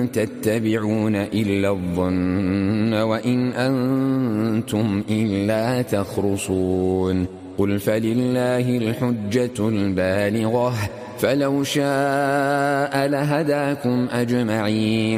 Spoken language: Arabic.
تتبعون إلا الظن وإن أنتم إلا تخرصون قل فلله الحجة البالغة فلو شاء لهداكم أجمعين